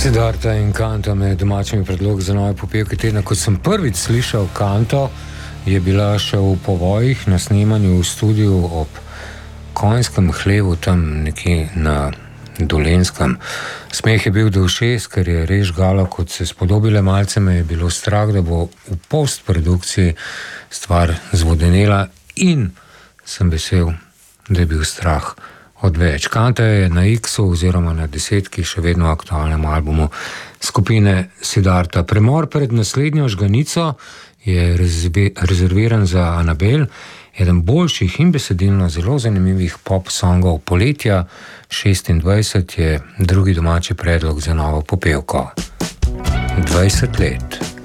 Siddharta in Kanto med domačimi predlogi za nove popevke tedna. Ko sem prvič slišal Kanto, je bila še v povojih na snemanju v studiu ob konjskem hlevu, tam nekje na Dolenjskem. Smeh je bil do ušes, ker je res žgalo, kot se spodobile. Malce me je bilo strah, da bo v postprodukciji stvar zvodenela, in sem vesel, da je bil strah odveč. Kanta je na X-u oziroma na 10 še vedno aktualnem albumu skupine Siddharta. Premor pred naslednjo žganico je rezerviran za Anabel, eden boljših in besedilno zelo zanimivih pop songov poletja. 26 je drugi domači predlog za novo popevko. 20 let.